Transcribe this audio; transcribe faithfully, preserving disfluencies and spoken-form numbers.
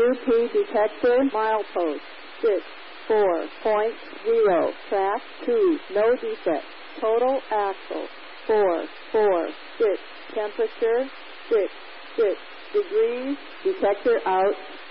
U P detector, milepost, six, four point zero, track two, no defect, total axle, four, four, six, temperature, six, six degrees, detector out,